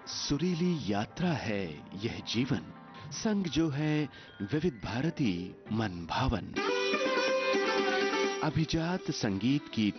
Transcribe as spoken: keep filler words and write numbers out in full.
सुरीली यात्रा है यह जीवन, संग जो है विविध भारती मन भावन। अभिजात संगीत की